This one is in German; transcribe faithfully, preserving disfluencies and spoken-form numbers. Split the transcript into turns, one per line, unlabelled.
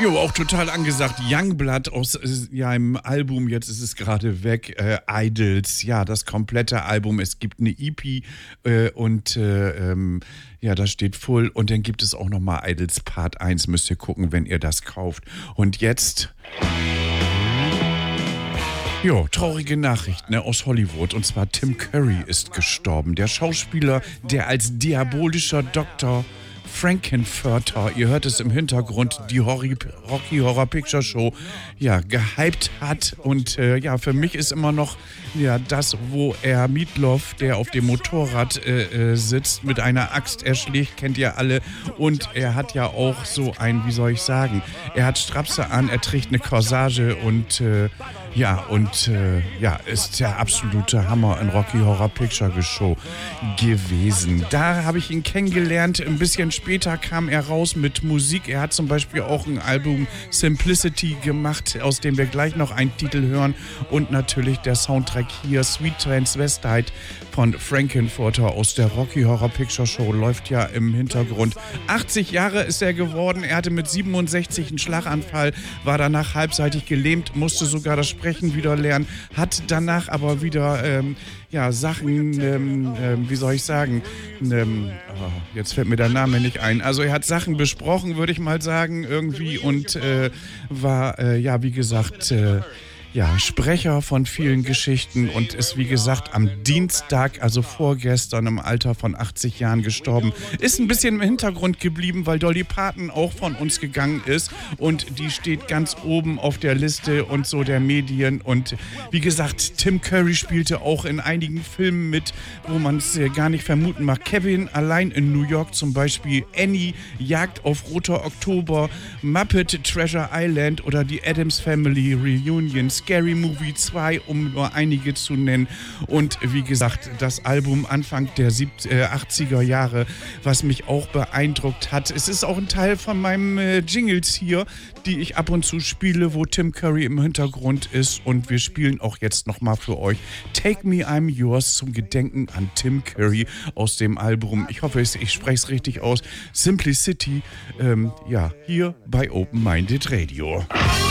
Jo, auch total angesagt. Youngblood aus äh, ja, einem Album, jetzt ist es gerade weg, äh, Idols, ja, das komplette Album. Es gibt eine E P äh, und äh, ähm, ja, da steht Full und dann gibt es auch nochmal Idols Part eins, müsst ihr gucken, wenn ihr das kauft. Und jetzt... Jo, traurige Nachricht ne, aus Hollywood. Und zwar Tim Curry ist gestorben. Der Schauspieler, der als diabolischer Doktor Frankenfurter, ihr hört es im Hintergrund, die Horri- Rocky Horror Picture Show, ja, gehypt hat. Und äh, ja, für mich ist immer noch ja, das, wo er Meatloaf, der auf dem Motorrad äh, äh, sitzt, mit einer Axt erschlägt, kennt ihr alle. Und er hat ja auch so ein, wie soll ich sagen, er hat Strapse an, er trägt eine Corsage und äh, ja, und äh, ja, ist der absolute Hammer in Rocky Horror Picture Show gewesen. Da habe ich ihn kennengelernt. Ein bisschen später kam er raus mit Musik. Er hat zum Beispiel auch ein Album Simplicity gemacht, aus dem wir gleich noch einen Titel hören. Und natürlich der Soundtrack hier, Sweet Transvestite von Frankenfurter aus der Rocky Horror Picture Show, läuft ja im Hintergrund. achtzig Jahre ist er geworden. Er hatte mit siebenundsechzig einen Schlaganfall, war danach halbseitig gelähmt, musste sogar das Sprechen wieder lernen, hat danach aber wieder ähm, ja, Sachen, ähm, ähm, wie soll ich sagen, ähm, oh, jetzt fällt mir der Name nicht ein. Also er hat Sachen besprochen, würde ich mal sagen, irgendwie und äh, war, äh, ja, wie gesagt, äh, ja, Sprecher von vielen Geschichten und ist, wie gesagt, am Dienstag, also vorgestern, im Alter von achtzig Jahren gestorben. Ist ein bisschen im Hintergrund geblieben, weil Dolly Parton auch von uns gegangen ist und die steht ganz oben auf der Liste und so der Medien. Und wie gesagt, Tim Curry spielte auch in einigen Filmen mit, wo man es gar nicht vermuten mag. Kevin allein in New York zum Beispiel, Annie, Jagd auf Roter Oktober, Muppet Treasure Island oder die Addams Family Reunion, Scary Movie zwei, um nur einige zu nennen. Und wie gesagt, das Album Anfang der achtziger Jahre, was mich auch beeindruckt hat. Es ist auch ein Teil von meinem äh, Jingles hier, die ich ab und zu spiele, wo Tim Curry im Hintergrund ist. Und wir spielen auch jetzt nochmal für euch Take Me, I'm Yours zum Gedenken an Tim Curry aus dem Album, ich hoffe, ich spreche es richtig aus, Simplicity, ähm, ja, hier bei Open Minded Radio.